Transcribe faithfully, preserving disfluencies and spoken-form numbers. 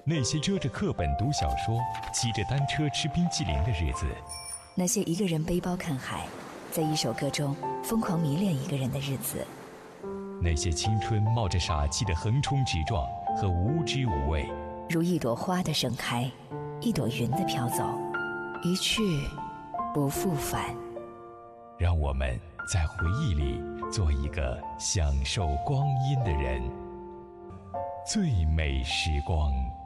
那些遮着课本读小说，骑着单车吃冰淇淋的日子， 那些一个人背包看海，在一首歌中疯狂迷恋一个人的日子， 那些青春冒着傻气的横冲直撞和无知无畏， 如一朵花的盛开，一朵云的飘走，一去不复返。 让我们在回忆里做一个享受光阴的人。最美时光。